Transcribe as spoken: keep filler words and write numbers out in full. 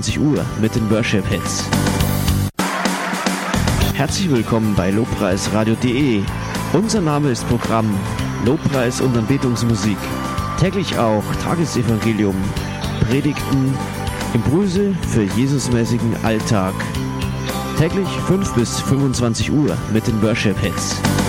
fünfundzwanzig Uhr mit den Worship Hits. Herzlich willkommen bei lobpreisradio punkt de. Unser Name ist Programm Lobpreis und Anbetungsmusik. Täglich auch Tagesevangelium, Predigten, Impulse für Jesusmäßigen Alltag. Täglich fünf bis fünfundzwanzig Uhr mit den Worship Hits.